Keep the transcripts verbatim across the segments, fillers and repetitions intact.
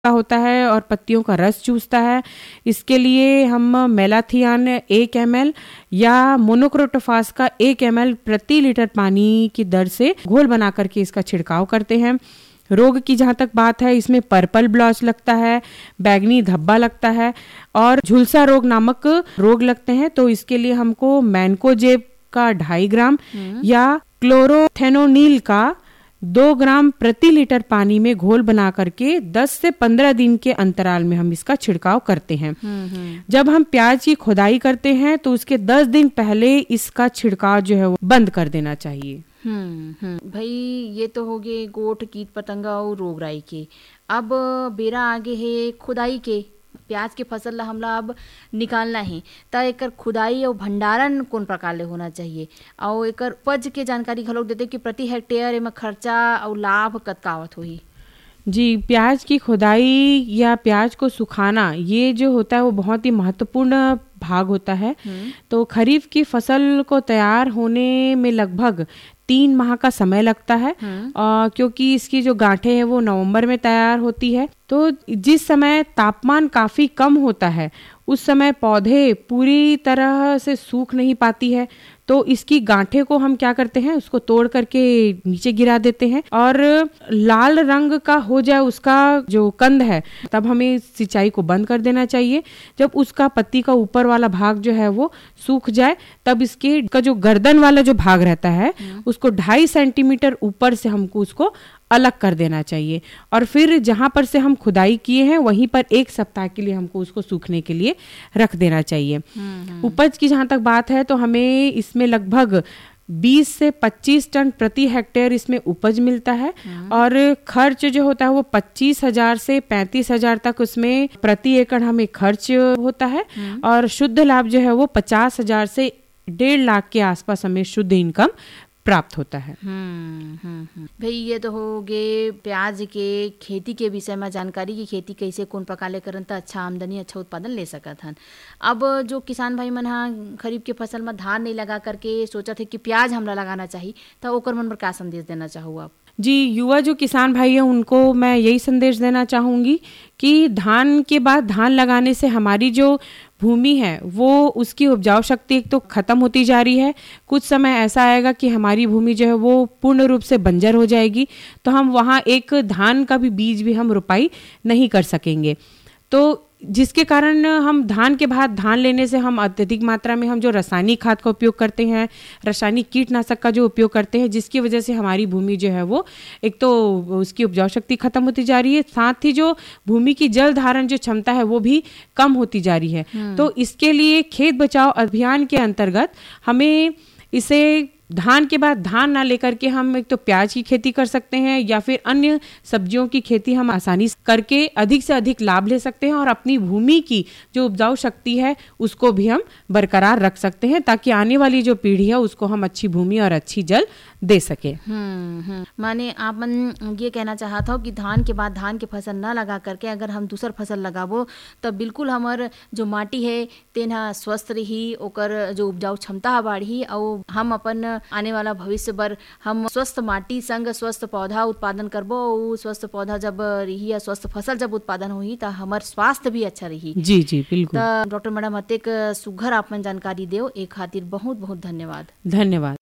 होता है और पत्तियों का रस चूसता है। इसके लिए हम मेलाथियान एक एम एल या मोनोक्रोटोफास का एक एम एल प्रति लीटर पानी की दर से घोल बना करके इसका छिड़काव करते हैं। रोग की जहाँ तक बात है, इसमें पर्पल ब्लॉच लगता है, बैगनी धब्बा लगता है और झुलसा रोग नामक रोग लगते हैं। तो इसके लिए हमको मैनकोजेब का ढाई ग्राम या क्लोरोथेनोनिल का दो ग्राम प्रति लीटर पानी में घोल बना करके दस से पंद्रह दिन के अंतराल में हम इसका छिड़काव करते हैं। जब हम प्याज की खुदाई करते हैं तो उसके दस दिन पहले इसका छिड़काव जो है वो बंद कर देना चाहिए। हम्म हम्म भाई, ये तो हो गए गोट कीट पतंगा और रोग राई के। अब बेरा आगे है खुदाई के। प्याज के फसल ला हमला अब निकालना है त एकर खुदाई और भंडारण कौन प्रकार ले होना चाहिए, और एकर उपज के जानकारी घलोक देते कि प्रति हेक्टेयर एमा खर्चा और लाभ कतका आवत होही। जी, प्याज की खुदाई या प्याज को सुखाना ये जो होता है वो बहुत ही महत्वपूर्ण भाग होता है। तो खरीफ की फसल को तैयार होने में लगभग तीन माह का समय लगता है, आ, क्योंकि इसकी जो गांठें हैं वो नवंबर में तैयार होती है। तो जिस समय तापमान काफी कम होता है उस समय पौधे पूरी तरह से सूख नहीं पाती है, तो इसकी गांठें को हम क्या करते हैं, उसको तोड़ करके नीचे गिरा देते हैं और लाल रंग का हो जाए उसका जो कंद है तब हमें सिंचाई को बंद कर देना चाहिए। जब उसका पत्ती का ऊपर वाला भाग जो है वो सूख जाए तब इसके का जो गर्दन वाला जो भाग रहता है उसको ढाई सेंटीमीटर ऊपर से हमको उसको अलग कर देना चाहिए और फिर जहां पर से हम खुदाई किए हैं वहीं पर एक सप्ताह के लिए हमको उसको सूखने के लिए रख देना चाहिए। उपज की जहां तक बात है तो हमें इसमें लगभग बीस से पच्चीस टन प्रति हेक्टेयर इसमें उपज मिलता है और खर्च जो होता है वो पच्चीस हजार से पैंतीस हजार तक उसमें प्रति एकड़ हमें खर्च होता है और शुद्ध लाभ जो है वो पचास हजार से डेढ़ लाख के आसपास हमें शुद्ध इनकम प्राप्त होता है। हम्म हम्म भाई, ये तो हो गए प्याज के खेती के विषय में जानकारी की खेती कैसे कौन प्रकार ले करन त अच्छा आमदनी अच्छा उत्पादन ले सकत हन। अब जो किसान भाई मन हा खरीफ के फसल में धान नहीं लगा करके सोचत है कि प्याज हमला लगाना चाहिए, तो ओकर मन पर क्या संदेश देना चाहूँ आप? जी, युवा जो किसान भाई हैं उनको मैं यही संदेश देना चाहूंगी कि धान के बाद धान लगाने से हमारी जो भूमि है वो उसकी उपजाऊ शक्ति एक तो खत्म होती जा रही है। कुछ समय ऐसा आएगा कि हमारी भूमि जो है वो पूर्ण रूप से बंजर हो जाएगी, तो हम वहाँ एक धान का भी बीज भी हम रोपाई नहीं कर सकेंगे। तो जिसके कारण हम धान के बाद धान लेने से हम अत्यधिक मात्रा में हम जो रासायनिक खाद का उपयोग करते हैं, रासायनिक कीटनाशक का जो उपयोग करते हैं, जिसकी वजह से हमारी भूमि जो है वो एक तो उसकी उपजाऊ शक्ति खत्म होती जा रही है, साथ ही जो भूमि की जल धारण जो क्षमता है वो भी कम होती जा रही है। तो इसके लिए खेत बचाओ अभियान के अंतर्गत हमें इसे धान के बाद धान ना लेकर के हम एक तो प्याज की खेती कर सकते हैं या फिर अन्य सब्जियों की खेती हम आसानी से करके अधिक से अधिक लाभ ले सकते हैं और अपनी भूमि की जो उपजाऊ शक्ति है उसको भी हम बरकरार रख सकते हैं, ताकि आने वाली जो पीढ़ी है उसको हम अच्छी भूमि और अच्छी जल दे सके। हम्म हम्म माने आप मन ये कहना चाहता हो कि धान के बाद धान के फसल ना लगा करके अगर हम दूसर फसल लगाबो तब बिल्कुल हमार जो माटी है तेना स्वस्थ रही, ओकर जो उपजाऊ क्षमता बढ़ी और हम अपन आने वाला भविष्य बर हम स्वस्थ माटी संग स्वस्थ पौधा उत्पादन करबो। और स्वस्थ पौधा जब रही या स्वस्थ फसल जब उत्पादन होही तो हमार स्वास्थ्य भी अच्छा रही। जी जी बिल्कुल। तो डॉक्टर मैडम अतेक सुघर आप मन जानकारी देव, एक खातिर बहुत बहुत धन्यवाद। धन्यवाद।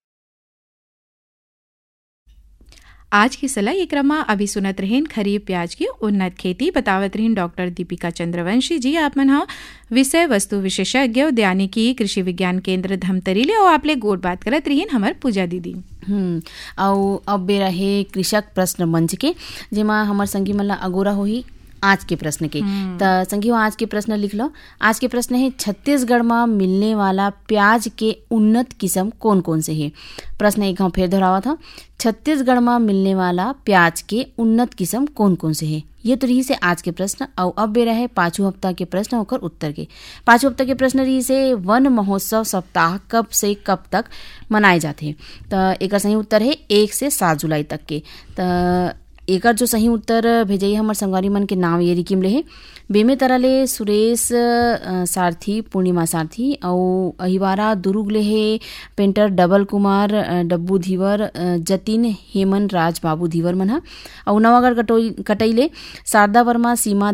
आज की सलाह ये क्रम अभी सुनत रहें खरीफ प्याज की उन्नत खेती बतावत रहें डॉक्टर दीपिका चंद्रवंशी जी। आप मन हा विषय वस्तु विशेषज्ञ उद्यानिकी कृषि विज्ञान केंद्र धमतरीले और आपले गोट बात करत रही हमार पूजा दीदी। हम्म और अब बेरा है कृषक प्रश्न मंच के, जेमा हमार संगी मन ला अगोरा होही आज के प्रश्न के। तो संगी आज के प्रश्न लिख लो। आज के प्रश्न है छत्तीसगढ़ में मिलने वाला प्याज के उन्नत किस्म कौन कौन से है। प्रश्न एक गाँव फिर दोहरावा था, छत्तीसगढ़ में मिलने वाला प्याज के उन्नत किस्म कौन कौन से है। ये तो रही से आज के प्रश्न। और अब बेरा है पांचों हफ्ता के प्रश्न होकर उत्तर के। पांचों हफ्ता के प्रश्न रही से वन महोत्सव सप्ताह कब से कब तक मनाए जाते। तो एक सही उत्तर है एक से सात जुलाई तक के। तो एकर जो सही उत्तर भेजाई हमार संगवारी मन के नाम ये रिकिम ले है बेमे तरले सुरेश सारथी, पूर्णिमा सारथी और अहिवारा दुर्ग ले है पेंटर डबल कुमार डब्बू धीवर, जतिन हेमन राज बाबू धीवर मन हा और नवागढ़ कटोई कटैले शारदा वर्मा, सीमा